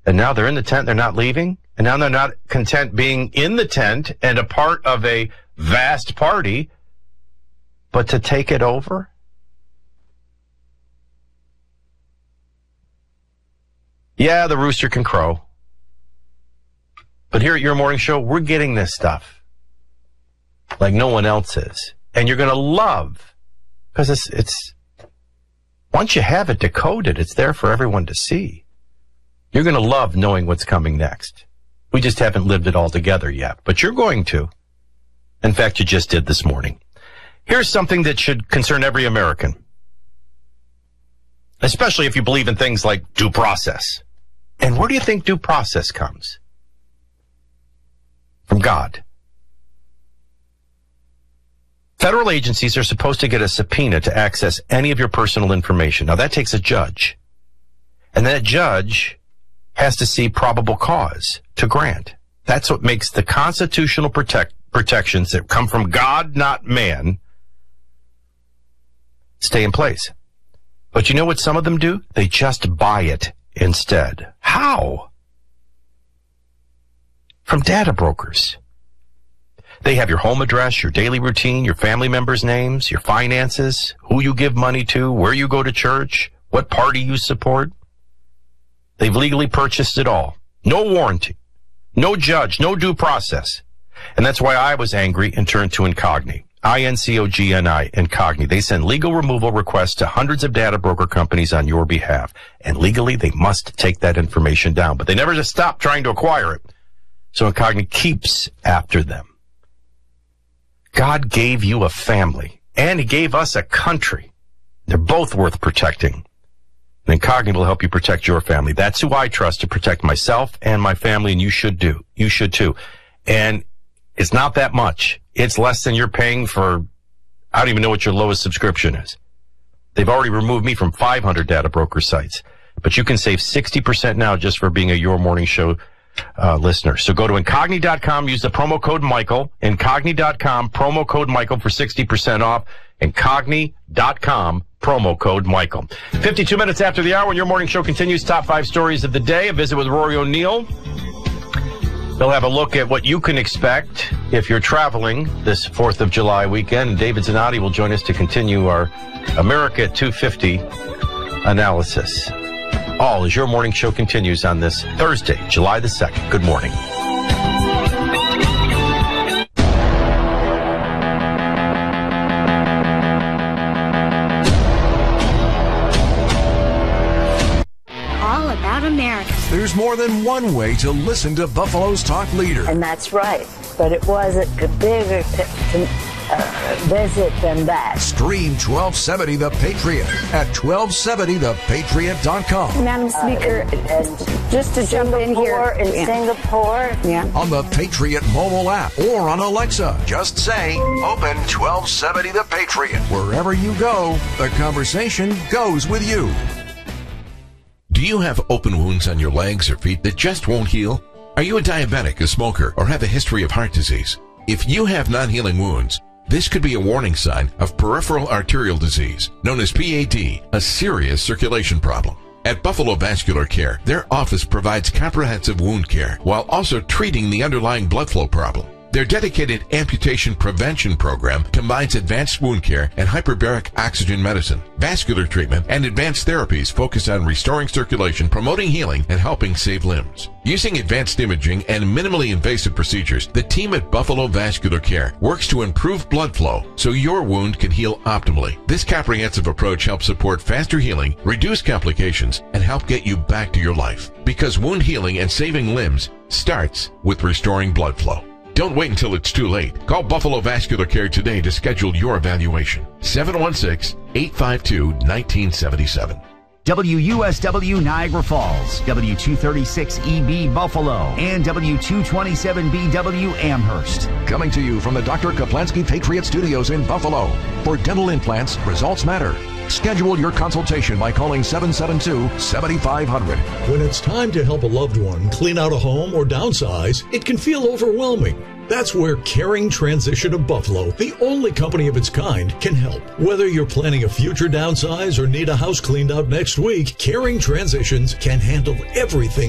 And now they're in the tent, they're not leaving. And now they're not content being in the tent and a part of a vast party, but to take it over? Yeah, the rooster can crow. But here at Your Morning Show, we're getting this stuff like no one else is. And you're going to love, because it's once you have it decoded, it's there for everyone to see. You're going to love knowing what's coming next. We just haven't lived it all together yet, but you're going to. In fact, you just did this morning. Here's something that should concern every American, especially if you believe in things like due process. And where do you think due process comes? From God. Federal agencies are supposed to get a subpoena to access any of your personal information. Now, that takes a judge. And that judge has to see probable cause to grant. That's what makes the constitutional protections that come from God, not man, stay in place. But you know what some of them do? They just buy it instead. How? From data brokers. They have your home address, your daily routine, your family members' names, your finances, who you give money to, where you go to church, what party you support. They've legally purchased it all. No warranty, no judge, no due process. And that's why I was angry and turned to Incogni. INCOGNI, Incogni. They send legal removal requests to hundreds of data broker companies on your behalf. And legally, they must take that information down. But they never just stop trying to acquire it. So Incogni keeps after them. God gave you a family, and he gave us a country. They're both worth protecting. And Incogni will help you protect your family. That's who I trust to protect myself and my family, and you should do. You should too. And it's not that much. It's less than you're paying for, I don't even know what your lowest subscription is. They've already removed me from 500 data broker sites. But you can save 60% now just for being a Your Morning Show listener. So go to Incogni.com, use the promo code Michael, Incogni.com, promo code Michael for 60% off, Incogni.com, promo code Michael. 52 minutes after the hour when Your Morning Show continues, top 5 stories of the day, a visit with Rory O'Neill. They'll have a look at what you can expect if you're traveling this 4th of July weekend. And David Zanotti will join us to continue our America at 250 analysis. All as Your Morning Show continues on this Thursday, July the 2nd. Good morning. All about America. There's more than one way to listen to Buffalo's talk leader. And that's right. But it wasn't bigger visit than that. Stream 1270 The Patriot at 1270thepatriot.com. Madam Speaker, just to jump in here. In Singapore. Yeah. On the Patriot mobile app or on Alexa. Just say, open 1270 The Patriot. Wherever you go, the conversation goes with you. Do you have open wounds on your legs or feet that just won't heal? Are you a diabetic, a smoker, or have a history of heart disease? If you have non-healing wounds, this could be a warning sign of peripheral arterial disease, known as PAD, a serious circulation problem. At Buffalo Vascular Care, their office provides comprehensive wound care while also treating the underlying blood flow problem. Their dedicated amputation prevention program combines advanced wound care and hyperbaric oxygen medicine, vascular treatment, and advanced therapies focused on restoring circulation, promoting healing, and helping save limbs. Using advanced imaging and minimally invasive procedures, the team at Buffalo Vascular Care works to improve blood flow so your wound can heal optimally. This comprehensive approach helps support faster healing, reduce complications, and help get you back to your life. Because wound healing and saving limbs starts with restoring blood flow. Don't wait until it's too late. Call Buffalo Vascular Care today to schedule your evaluation. 716-852-1977. WUSW Niagara Falls, W236EB Buffalo, and W227BW Amherst. Coming to you from the Dr. Kaplansky Patriot Studios in Buffalo. For dental implants, results matter. Schedule your consultation by calling 772-7500. When it's time to help a loved one clean out a home or downsize, it can feel overwhelming. That's where Caring Transition of Buffalo, the only company of its kind, can help. Whether you're planning a future downsize or need a house cleaned out next week, Caring Transitions can handle everything